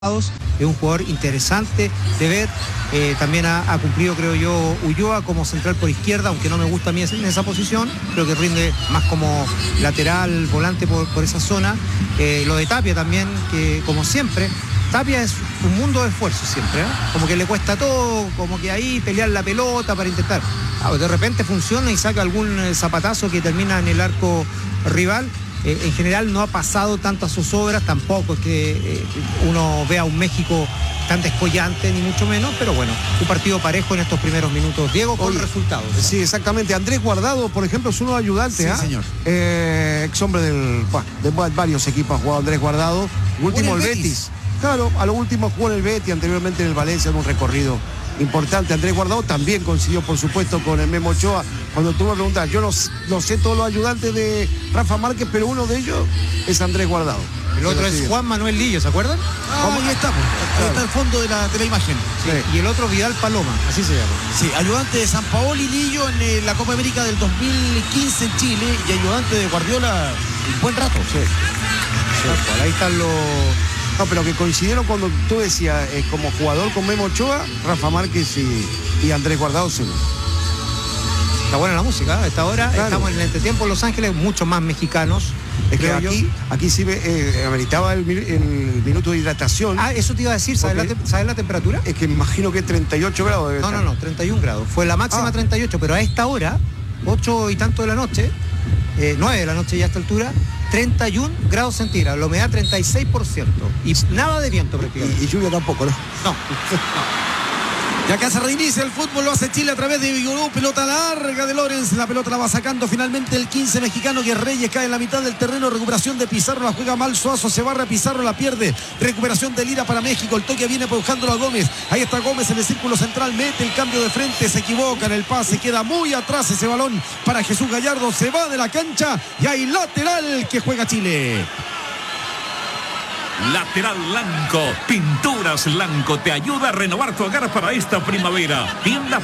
Es un jugador interesante de ver. También ha cumplido, creo yo, Ulloa como central por izquierda, aunque no me gusta a mí en esa posición. Creo que rinde más como lateral, volante por esa zona. Lo de Tapia también, que como siempre, Tapia es un mundo de esfuerzo siempre, ¿eh? Como que le cuesta todo, como que ahí pelear la pelota para intentar. De repente funciona y saca algún zapatazo que termina en el arco rival. En general no ha pasado tanto a sus obras, tampoco es que uno vea un México tan descollante, ni mucho menos, pero bueno, un partido parejo en estos primeros minutos. Diego, con resultados. Sí, exactamente. Andrés Guardado, por ejemplo, es uno ayudante. Sí, señor. Ex hombre de varios equipos ha jugado Andrés Guardado. Último el Betis. Claro, a lo último jugó en el Betis, anteriormente en el Valencia, en un recorrido importante. Andrés Guardado también coincidió, por supuesto, con el Memo Ochoa. Cuando tú me preguntas, yo no sé todos los ayudantes de Rafa Márquez, pero uno de ellos es Andrés Guardado. El otro es Juan Manuel Lillo, ¿se acuerdan? Ahí está, ahí está el fondo de la imagen. Sí. Y el otro Vidal Paloma, así se llama. Sí, ayudante de San Paoli Lillo en la Copa América del 2015 en Chile y ayudante de Guardiola un buen rato. Sí. Ahí están los... No, pero que coincidieron cuando tú decías, como jugador con Memo Ochoa, Rafa Márquez y Andrés Guardado seguro. Está buena la música, a esta hora estamos en el entretiempo en Los Ángeles, muchos más mexicanos. Es que aquí sí ameritaba el minuto de hidratación. Eso te iba a decir, ¿sabes la temperatura? Es que me imagino que 38 grados debe estar. No, 31 grados. Fue la máxima 38, pero a esta hora, 8 y tanto de la noche, 9 de la noche ya a esta altura, 31 grados centígrados, la humedad 36%. Y nada de viento prácticamente. Y lluvia tampoco, ¿no? No. Y acá se reinicia el fútbol, lo hace Chile a través de Vigorú, pelota larga de Lorenz, la pelota la va sacando finalmente el 15 mexicano, que Reyes cae en la mitad del terreno, recuperación de Pizarro, la juega mal Suazo, se barra Pizarro, la pierde, recuperación de Lira para México, el toque viene buscándolo a Gómez, ahí está Gómez en el círculo central, mete el cambio de frente, se equivoca en el pase, queda muy atrás ese balón para Jesús Gallardo, se va de la cancha y hay lateral que juega Chile. Lateral Lanco, Pinturas Lanco te ayuda a renovar tu hogar para esta primavera.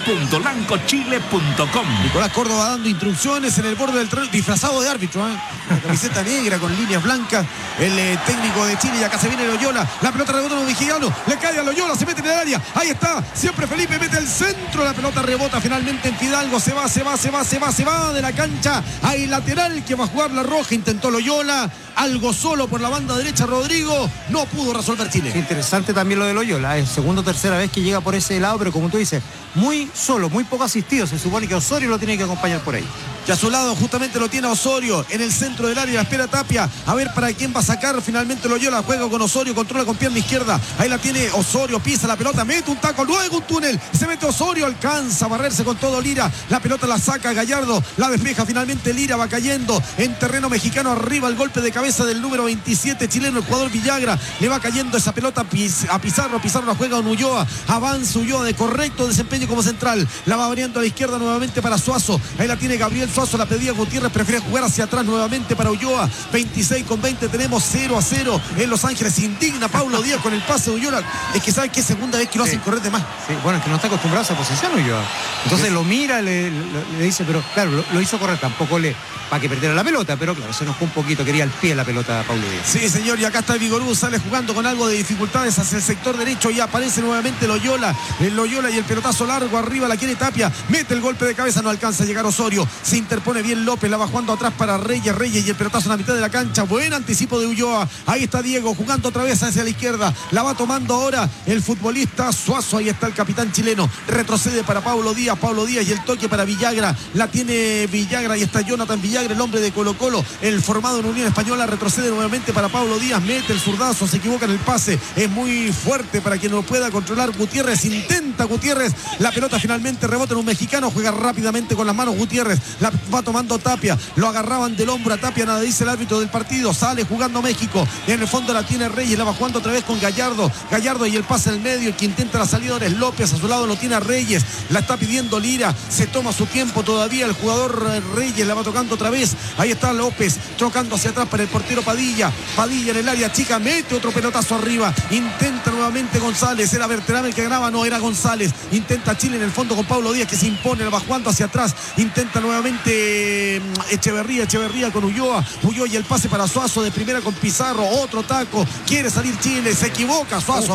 Tienda.lancochile.com. Nicolás Córdoba dando instrucciones en el borde del terreno, disfrazado de árbitro, una camiseta negra con líneas blancas, el técnico de Chile, y acá se viene Loyola, la pelota rebota en un mexicano, le cae a Loyola, se mete en el área, ahí está, siempre Felipe mete el centro, la pelota rebota finalmente en Fidalgo, se va de la cancha, hay lateral que va a jugar la roja, intentó Loyola, algo solo por la banda derecha Rodrigo, no pudo resolver Chile. Sí, interesante también lo de Loyola, es segunda o tercera vez que llega por ese lado, pero como tú dices, muy solo, muy poco asistido, se supone que Osorio lo tiene que acompañar por ahí. Y a su lado justamente lo tiene Osorio en el centro del área, la espera Tapia, a ver para quién va a sacar finalmente Loyola, juega con Osorio, controla con pierna izquierda, ahí la tiene Osorio, pisa la pelota, mete un taco, luego un túnel, se mete Osorio, alcanza a barrerse con todo Lira, la pelota la saca Gallardo, la despeja finalmente Lira, va cayendo en terreno mexicano, arriba el golpe de cabeza del número 27 chileno, el jugador Villagra, le va cayendo esa pelota a Pizarro, la juega con Ulloa, avanza Ulloa de correcto desempeño como central, la va abriendo a la izquierda nuevamente para Suazo, ahí la tiene Gabriel Suazo, la pedía Gutiérrez, prefiere jugar hacia atrás nuevamente para Ulloa, 26-20, tenemos 0-0 en Los Ángeles, indigna Paulo Díaz con el pase de Ulloa, es que sabe que es segunda vez que lo hacen correr de más. Sí, bueno, es que no está acostumbrado a esa posición Ulloa, entonces lo mira, le dice, pero claro, lo hizo correr, tampoco para que perdiera la pelota, pero claro, se enojó un poquito, quería el pie la pelota Paulo Díaz. Sí, señor, y acá está Vigorú, sale jugando con algo de dificultades hacia el sector derecho y aparece nuevamente Loyola, y el pelotazo largo arriba la quiere Tapia, mete el golpe de cabeza, no alcanza a llegar Osorio, se interpone bien López, la va jugando atrás para Reyes y el pelotazo en la mitad de la cancha, buen anticipo de Ulloa, ahí está Diego jugando otra vez hacia la izquierda, la va tomando ahora el futbolista Suazo, ahí está el capitán chileno, retrocede para Paulo Díaz y el toque para Villagra, la tiene Villagra y está Jonathan Villagra, el hombre de Colo Colo, el formado en Unión Española, retrocede nuevamente para Paulo Díaz, mete el zurdazo, se equivoca en el pase, es muy fuerte para quien no pueda controlar Gutiérrez, intenta Gutiérrez, la pelota finalmente rebota en un mexicano, juega rápidamente con las manos Gutiérrez, la va tomando Tapia, lo agarraban del hombro a Tapia, nada dice el árbitro del partido, sale jugando México, en el fondo la tiene Reyes, la va jugando otra vez con Gallardo y el pase al medio, el que intenta la salida es López, a su lado lo tiene a Reyes, la está pidiendo Lira, se toma su tiempo todavía el jugador Reyes, la va tocando otra vez, ahí está López, trocando hacia atrás para el portero Padilla en el área chica, mete otro pelotazo arriba, intenta Intenta nuevamente González. Era Berterame el que ganaba. No, era González. Intenta Chile en el fondo con Pablo Díaz, que se impone. Va jugando hacia atrás. Intenta nuevamente Echeverría con Ulloa. Ulloa y el pase para Suazo de primera con Pizarro. Otro taco. Quiere salir Chile. Se equivoca Suazo.